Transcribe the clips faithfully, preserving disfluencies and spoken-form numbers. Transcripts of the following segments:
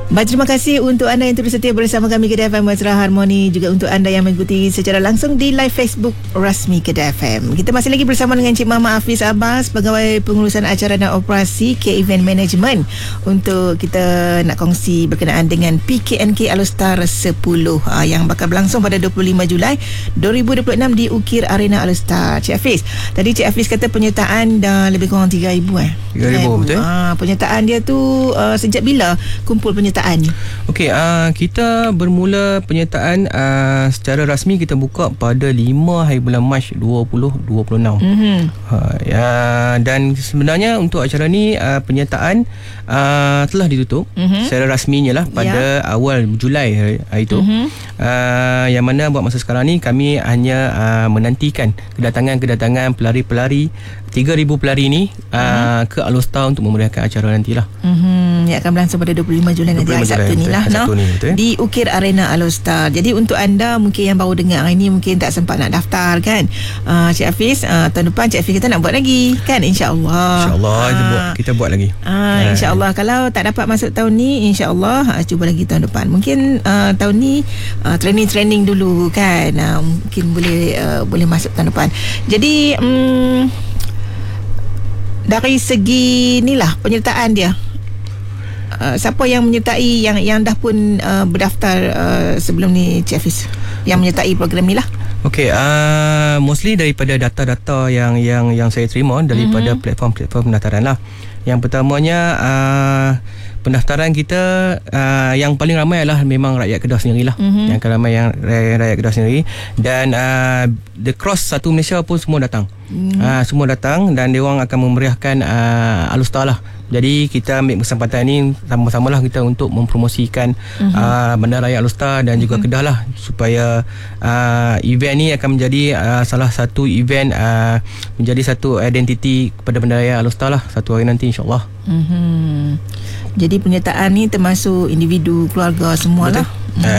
Baik, terima kasih untuk anda yang terus setia bersama kami Kedah F M Mesra Harmoni, juga untuk anda yang mengikuti secara langsung di live Facebook rasmi Kedah F M. Kita masih lagi bersama dengan Encik Mama Hafiz Abbas, Pegawai Pengurusan Acara dan Operasi K Event Management, untuk kita nak kongsi berkenaan dengan P K N K Alostar sepuluh uh, yang bakal berlangsung pada dua puluh lima Julai dua ribu dua puluh enam di Ukir Arena Alostar. Cik Hafiz, tadi Cik Hafiz kata penyertaan dah lebih kurang tiga ribu eh. tiga ribu betul? Uh, penyertaan dia tu uh, sejak bila kumpul penyertaan? Okey, uh, kita bermula penyertaan uh, secara rasmi kita buka pada lima hari bulan Mac dua ribu dua puluh enam. Mm-hmm. Uh, ya, dan sebenarnya untuk acara ni uh, penyertaan uh, telah ditutup mm-hmm. secara rasminya lah pada yeah. awal Julai hari, hari itu. Mm-hmm. Uh, yang mana buat masa sekarang ni kami hanya uh, menantikan kedatangan-kedatangan pelari-pelari tiga ribu pelari ni uh, mm-hmm. ke Alostar untuk memeriahkan acara nantilah. Mm-hmm. Yang akan berlangsung pada dua puluh lima Julai nanti, hari Sabtu ni lah, no? ni, di Ukir Arena Alostar. Jadi untuk anda mungkin yang baru dengar hari ni, mungkin tak sempat nak daftar kan, uh, Cik Hafiz, uh, tahun depan Cik Hafiz kita nak buat lagi kan, insyaAllah insyaAllah uh, kita, buat, kita buat lagi uh, insyaAllah. Kalau tak dapat masuk tahun ni, insyaAllah uh, cuba lagi tahun depan. Mungkin uh, tahun ni uh, training-training dulu kan, uh, mungkin boleh uh, boleh masuk tahun depan. Jadi um, dari segi ni lah penyertaan dia, Uh, siapa yang menyertai, yang yang dah pun uh, berdaftar uh, sebelum ni Cik Hafiz, yang menyertai program ni lah? Okey, uh, mostly daripada data-data yang yang yang saya terima daripada mm-hmm. platform-platform pendaftaran lah. Yang pertamanya uh, pendaftaran kita uh, yang paling ramai adalah memang rakyat Kedah sendirilah. Mm-hmm. Yang ramai yang rakyat, rakyat Kedah sendiri, dan uh, the cross satu Malaysia pun semua datang. Mm. Uh, semua datang dan dia orang akan memeriahkan uh, Alostar lah. Jadi kita ambil kesempatan ini sama-samalah kita untuk mempromosikan mm-hmm. uh, Bandaraya Alostar dan juga mm-hmm. Kedah lah, supaya uh, event ni akan menjadi uh, salah satu event, uh, menjadi satu identiti kepada Bandaraya Alostar lah satu hari nanti, insyaAllah. Mm-hmm. Jadi penyertaan ni termasuk individu, keluarga semualah.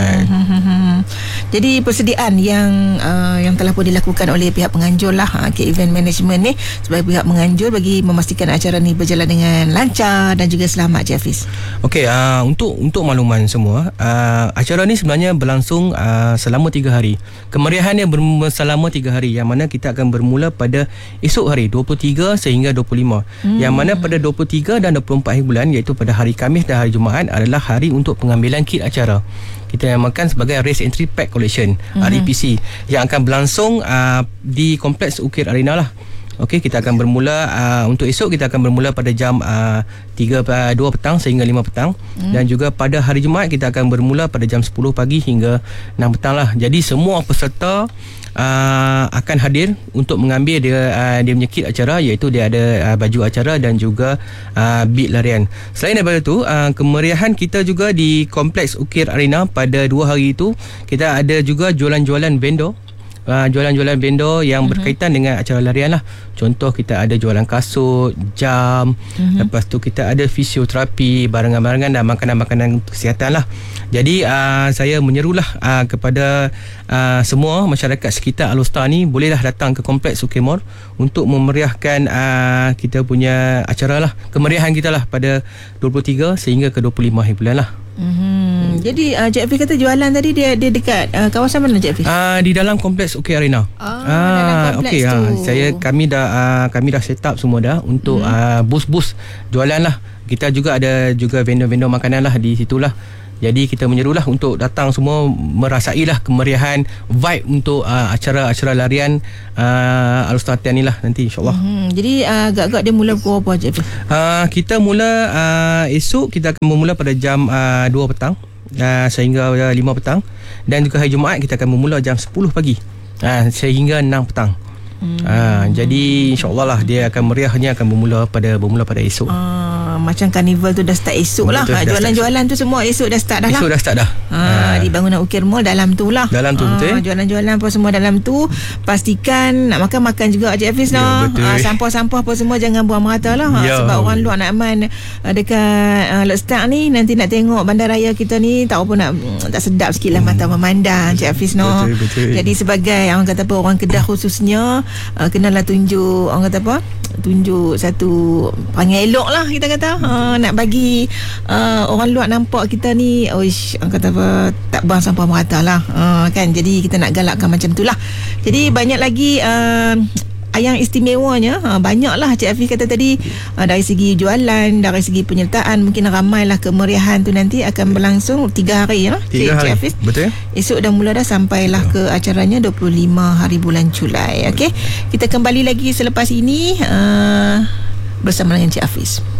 Hmm. Jadi persediaan yang uh, yang telah pun dilakukan oleh pihak penganjur lah, uh, ke event management ni, sebagai pihak menganjur bagi memastikan acara ni berjalan dengan lancar dan juga selamat, Cik Hafiz. Okey, uh, untuk untuk makluman semua, uh, acara ni sebenarnya berlangsung uh, selama tiga hari. Kemeriahannya ber- selama tiga hari, yang mana kita akan bermula pada esok hari dua puluh tiga sehingga dua puluh lima. Hmm. Yang mana pada dua puluh tiga dan dua puluh empat hari bulan, iaitu pada hari Khamis dan hari Jumaat, adalah hari untuk pengambilan kit acara. Kita namakan sebagai Race Entry Pack Collection, mm-hmm. R E P C, yang akan berlangsung uh, di Kompleks Ukir Arena lah. Okey, kita akan bermula uh, untuk esok kita akan bermula pada jam uh, tiga, dua petang sehingga lima petang, mm. dan juga pada hari Jumaat kita akan bermula pada jam sepuluh pagi hingga enam petang lah. Jadi semua peserta Uh, akan hadir untuk mengambil dia uh, dia punya kit acara, iaitu dia ada uh, baju acara dan juga uh, bit larian. Selain daripada itu, uh, kemeriahan kita juga di Kompleks Ukir Arena pada dua hari itu, kita ada juga jualan-jualan vendor. Uh, jualan-jualan vendor yang uh-huh. berkaitan dengan acara larian lah. Contoh, kita ada jualan kasut, jam, uh-huh. lepas tu kita ada fisioterapi, barangan-barangan dan makanan-makanan kesihatan lah. Jadi uh, saya menyerulah uh, kepada uh, semua masyarakat sekitar Alostar ni, bolehlah datang ke Kompleks Ukir Mall untuk memeriahkan uh, kita punya acara lah, kemeriahan kita lah pada dua puluh tiga sehingga ke dua puluh lima hari bulan lah. Mm-hmm. Jadi uh, Cik Hafiz kata jualan tadi dia dia dekat uh, kawasan mana, Cik Hafiz? Uh, di dalam Kompleks Ukir Arena. Ah, ah dalam kompleks okay, tu. Uh, saya kami dah uh, kami dah set up semua dah untuk mm. uh, booth-booth jualan lah. Kita juga ada juga vendor-vendor makanan lah di situlah. Jadi kita menyerulah untuk datang semua merasailah kemeriahan, vibe untuk uh, acara-acara larian uh, Alostar ni lah nanti, insyaAllah. Mm-hmm. Jadi uh, agak-agak dia mula pukul apa je? Uh, kita mula uh, esok kita akan memula pada jam uh, dua petang uh, sehingga uh, lima petang, dan juga hari Jumaat kita akan memula jam sepuluh pagi uh, sehingga enam petang. Hmm. Ha, jadi insyaAllah lah dia akan meriahnya akan bermula pada bermula pada esok. Ah, macam karnival tu dah start esok lah. Ha, jualan-jualan tu semua esok dah start dah lah. Esok dah start dah. Ha, ha. Di bangunan Ukir Mall dalam tu lah. Dalam tu ha, betul. Jualan-jualan apa semua dalam tu. Pastikan nak makan-makan juga, Cik Hafiz lah. Ya, ha, sampah-sampah apa semua jangan buang merata lah. Ha, ya. Sebab orang luar nak aman dekat uh, Alostar ni, nanti nak tengok bandaraya kita ni tak apa nak tak sedap sikit lah mata memandang, Cik Hafiz no. Betul, betul. Jadi sebagai orang kata apa, orang Kedah khususnya, uh, kenalah tunjuk, orang kata apa, tunjuk satu panggil elok lah kita kata, uh, nak bagi uh, orang luar nampak kita ni oish, orang kata apa, tak buang sampah merata lah, uh, kan. Jadi kita nak galakkan macam tu lah. Jadi banyak lagi uh, yang istimewanya, ha, banyaklah Cik Hafiz kata tadi, ha, dari segi jualan, dari segi penyertaan, mungkin ramailah kemeriahan tu nanti akan berlangsung tiga hari ya, Tiga Cik, hari, Cik Hafiz. betul. Esok dah mula dah sampailah ke acaranya dua puluh lima hari bulan Julai. Okey, kita kembali lagi selepas ini uh, bersama dengan Cik Hafiz.